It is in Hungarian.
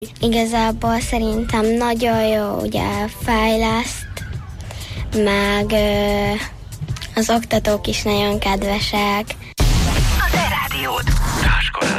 Igazából szerintem nagyon jó, ugye fejleszt, meg az oktatók is nagyon kedvesek. A te rádiód.